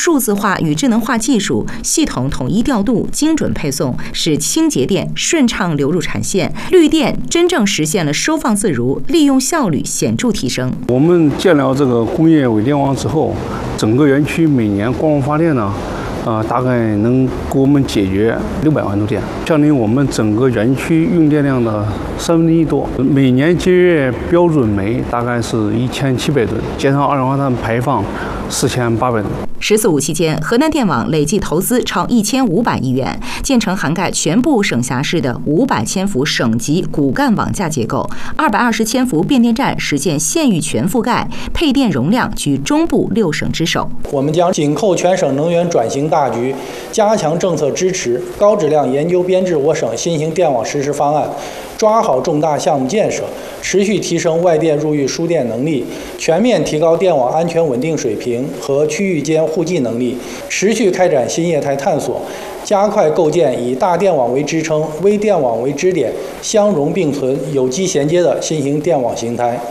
数字化与智能化技术，系统统一调度、精准配送，使清洁电顺畅流入产线，绿电真正实现了收放自如，利用效率显著提升。 我们建了这个工业微电网之后，整个园区每年光伏发电呢，大概能给我们解决600万度电，相当于我们整个园区用电量的1/3多。每年节约标准煤大概是1700吨，减少二氧化碳排放4800吨。 14.5期间，河南电网累计投资超1500亿元，建成涵盖全部省辖市的500千伏省级骨干网架结构，220千伏变电站实现县域全覆盖，配电容量居中部6省之首。 我们将紧扣全省能源转型大局，加强政策支持，高质量研究编制我省新型电网实施方案，抓好重大项目建设，持续提升外电入域输电能力，全面提高电网安全稳定水平和区域间互济能力，持续开展新业态探索，加快构建以大电网为支撑、微电网为支点、相容并存、有机衔接的新型电网形态。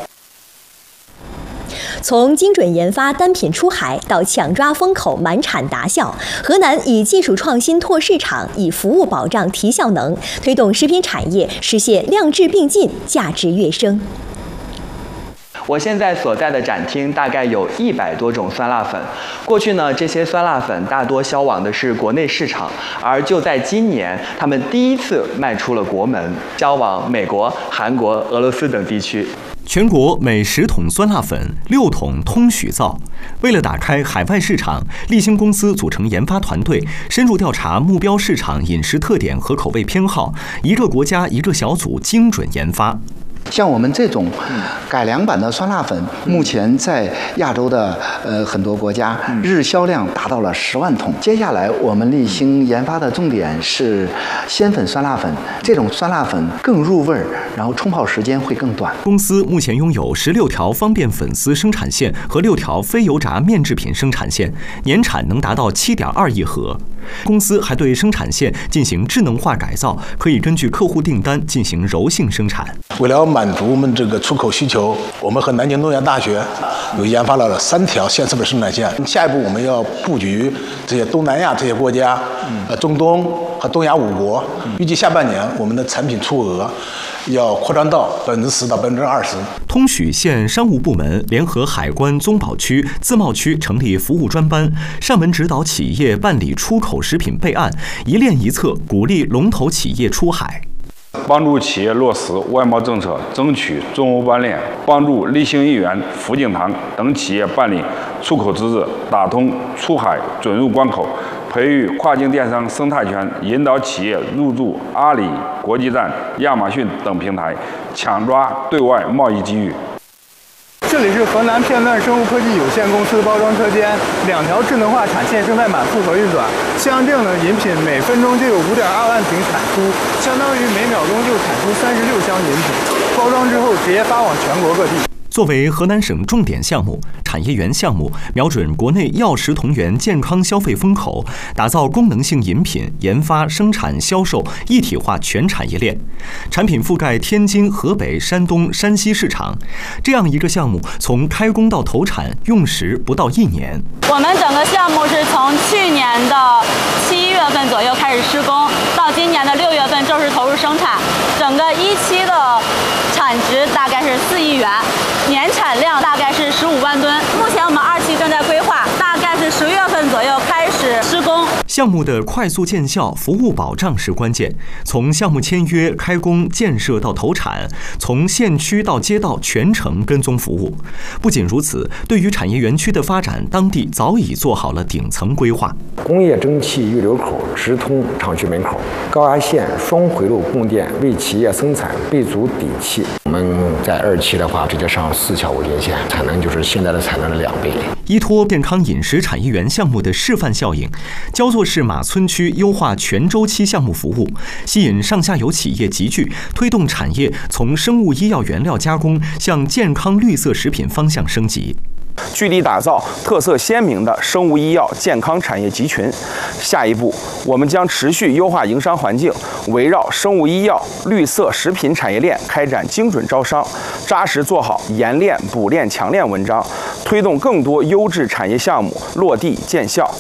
从精准研发单品出海到抢抓风口满产达效，河南以技术创新拓市场，以服务保障提效能，推动食品产业实现量质并进、价值跃升。 我现在所在的展厅大概有100多种酸辣粉。过去呢，这些酸辣粉大多销往的是国内市场，而就在今年，他们第一次迈出了国门，销往美国、韩国、俄罗斯等地区。 全国每10桶酸辣粉6桶通许造。为了打开海外市场，立新公司组成研发团队，深入调查目标市场饮食特点和口味偏好，一个国家一个小组精准研发。 像我们这种改良版的酸辣粉，目前在亚洲的很多国家日销量达到了10万桶。接下来我们立新研发的重点是鲜粉酸辣粉，这种酸辣粉更入味儿，然后冲泡时间会更短。 公司目前拥有16条方便粉丝生产线和6条非油炸面制品生产线，年产能达到7.2亿盒。公司还对生产线进行智能化改造，可以根据客户订单进行柔性生产。 为了满足我们这个出口需求，我们和南京农业大学又研发了3条鲜粉生产线。下一步我们要布局这些东南亚这些国家，中东和东亚5国。预计下半年我们的产品出口额要扩张到10%到20%。 通许县商务部门联合海关综保区、自贸区成立服务专班，上门指导企业办理出口食品备案，一链一策，鼓励龙头企业出海。 帮助企业落实外贸政策，争取中欧班列，帮助立新一元、福景堂等企业办理出口资质，打通出海准入关口，培育跨境电商生态圈，引导企业入驻阿里国际站、亚马逊等平台，抢抓对外贸易机遇。 这里是河南片段生物科技有限公司包装车间，2条智能化产线正在满负荷运转。像这样的饮品每分钟就有5.2万瓶产出，相当于每秒钟就产出36箱饮品。包装之后直接发往全国各地。 作为河南省重点项目，产业园项目瞄准国内药食同源健康消费风口，打造功能性饮品研发、生产、销售一体化全产业链，产品覆盖天津、河北、山东、山西市场。这样一个项目，从开工到投产用时不到1年。 我们整个项目是从去年的7月份左右开始施工，到今年的6月份正式投入生产。整个1期的产值大概是4亿元。年产量大概是15万吨，目前我们2期正在规划，大概是10月份左右开始施工。 项目的快速见效、服务保障是关键。从项目签约、开工、建设到投产，从县区到街道全程跟踪服务。不仅如此，对于产业园区的发展，当地早已做好了顶层规划。 工业蒸汽预流口直通厂区门口，高压线双回路供电，为企业生产备足底气。我们在2期的话，直接上4条无菌线，产能就是现在的产能的2倍。 依托健康饮食产业园项目的示范效应，焦作市马村区优化全周期项目服务，吸引上下游企业集聚，推动产业从生物医药原料加工向健康绿色食品方向升级。 聚力打造特色鲜明的生物医药健康产业集群。下一步，我们将持续优化营商环境，围绕生物医药、绿色食品产业链开展精准招商，扎实做好研链、补链、强链文章，推动更多优质产业项目落地见效。